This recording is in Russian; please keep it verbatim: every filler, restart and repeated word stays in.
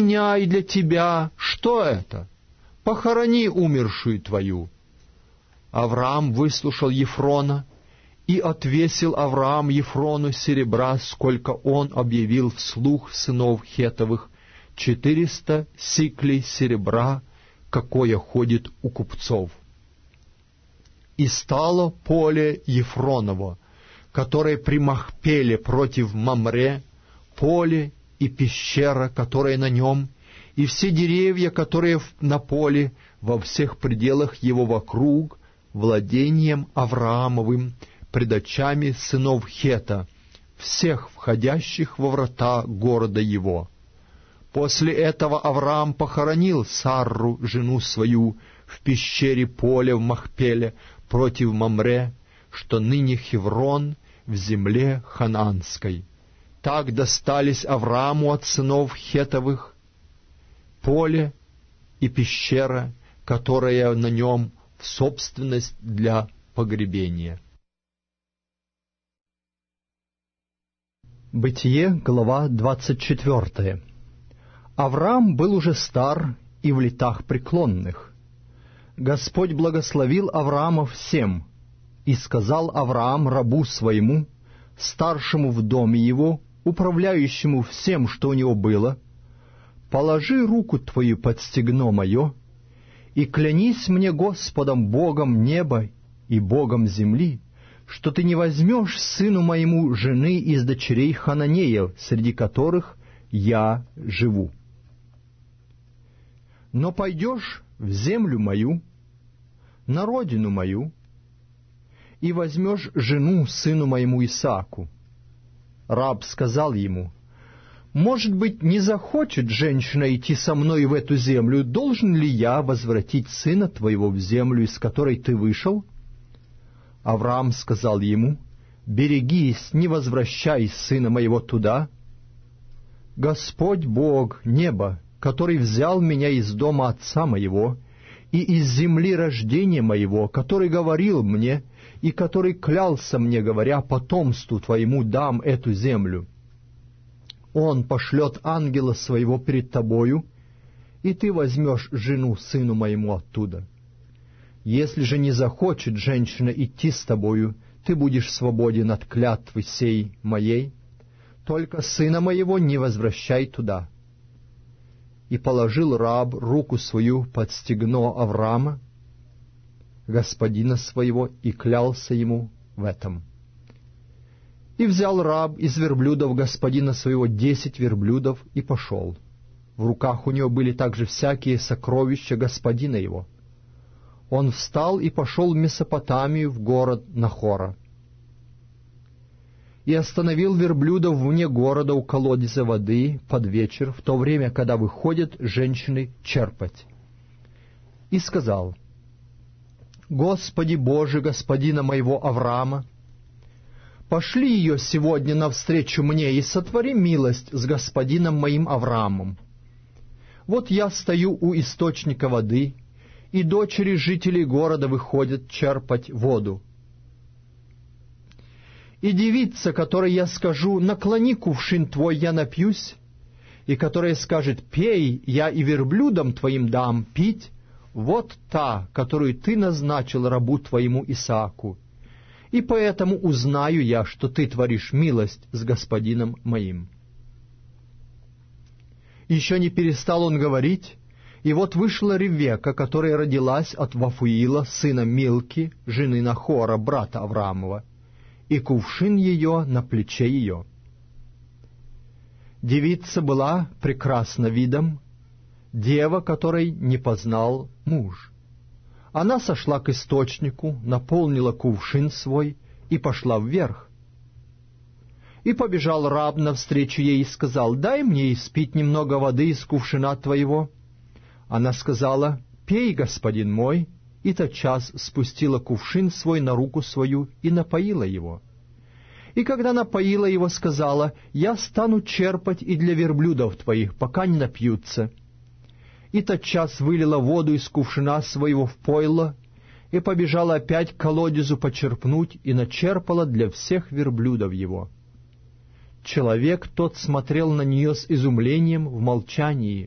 меня и для тебя что это? Похорони умершую твою». Авраам выслушал Ефрона, и отвесил Авраам Ефрону серебра, сколько он объявил вслух сынов Хетовых, четыреста сиклей серебра, какое ходит у купцов. И стало поле Ефроново, которое при Махпеле против Мамре, поле и пещера, которая на нем, и все деревья, которые на поле, во всех пределах его вокруг, владением Авраамовым, пред очами сынов Хета, всех входящих во врата города его. После этого Авраам похоронил Сарру, жену свою, в пещере поля в Махпеле против Мамре, что ныне Хеврон, в земле Ханаанской. Так достались Аврааму от сынов Хетовых поле и пещера, которая на нем, в собственность для погребения. Бытие, глава двадцать четвертая. Авраам был уже стар и в летах преклонных. Господь благословил Авраама всем, и сказал Авраам рабу своему, старшему в доме его, управляющему всем, что у него было: «Положи руку твою под стегно мое, и клянись мне Господом Богом неба и Богом земли, что ты не возьмешь сыну моему жены из дочерей Хананеев, среди которых я живу. Но пойдешь в землю мою, на родину мою, и возьмешь жену сыну моему Исааку». Раб сказал ему: «Может быть, не захочет женщина идти со мной в эту землю, должен ли я возвратить сына твоего в землю, из которой ты вышел?» Авраам сказал ему: «Берегись, не возвращай сына моего туда. Господь Бог неба, который взял меня из дома отца моего и из земли рождения моего, который говорил мне и который клялся мне, говоря: потомству твоему дам эту землю, Он пошлет ангела своего перед тобою, и ты возьмешь жену сыну моему оттуда. Если же не захочет женщина идти с тобою, ты будешь свободен от клятвы сей моей, только сына моего не возвращай туда». И положил раб руку свою под стегно Авраама, господина своего, и клялся ему в этом. И взял раб из верблюдов господина своего десять верблюдов и пошел. В руках у него были также всякие сокровища господина его. Он встал и пошел в Месопотамию, в город Нахора. И остановил верблюдов вне города у колодезя воды под вечер, в то время, когда выходят женщины черпать. И сказал: «Господи Боже, господина моего Авраама, пошли ее сегодня навстречу мне и сотвори милость с господином моим Авраамом. Вот я стою у источника воды, и дочери жителей города выходят черпать воду. И девица, которой я скажу: наклони кувшин твой, я напьюсь, и которая скажет: пей, я и верблюдам твоим дам пить, вот та, которую ты назначил рабу твоему Исааку. И поэтому узнаю я, что ты творишь милость с господином моим». Еще не перестал он говорить, и вот вышла Ревека, которая родилась от Вафуила, сына Милки, жены Нахора, брата Авраамова, и кувшин ее на плече ее. Девица была прекрасна видом, дева, которой не познал муж. Она сошла к источнику, наполнила кувшин свой и пошла вверх. И побежал раб навстречу ей и сказал: «Дай мне испить немного воды из кувшина твоего». Она сказала: «Пей, господин мой», и тотчас спустила кувшин свой на руку свою и напоила его. И когда напоила его, сказала: «Я стану черпать и для верблюдов твоих, пока не напьются». И тотчас вылила воду из кувшина своего в пойло, и побежала опять к колодезу почерпнуть, и начерпала для всех верблюдов его. Человек тот смотрел на нее с изумлением в молчании,